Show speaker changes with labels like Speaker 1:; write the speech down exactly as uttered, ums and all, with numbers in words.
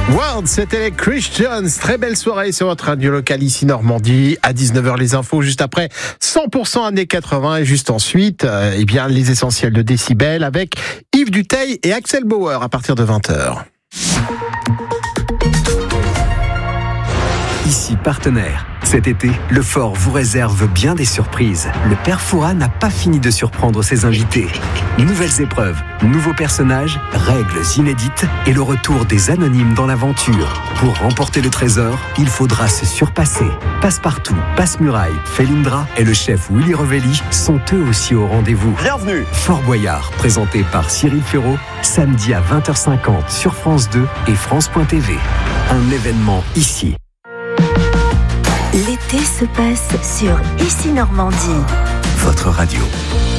Speaker 1: World, c'était les Chris Jones. Très belle soirée sur votre radio locale ici Normandie. À dix-neuf heures, les infos. Juste après, cent pour cent années quatre-vingts. Et juste ensuite, euh, eh bien, les essentiels de Décibel avec Yves Duteil et Axel Bauer à partir de vingt heures.
Speaker 2: Ici Partenaire. Cet été, le Fort vous réserve bien des surprises. Le Père Fouras n'a pas fini de surprendre ses invités. Nouvelles épreuves, nouveaux personnages, règles inédites et le retour des anonymes dans l'aventure. Pour remporter le trésor, il faudra se surpasser. Passepartout, Passe-Muraille, Felindra et le chef Willy Revelli sont eux aussi au rendez-vous.
Speaker 3: Bienvenue.
Speaker 2: Fort Boyard, présenté par Cyril Ferraud, samedi à vingt heures cinquante sur France deux et France point T V. Un événement ici.
Speaker 4: L'été se passe sur Ici Normandie.
Speaker 2: Votre radio.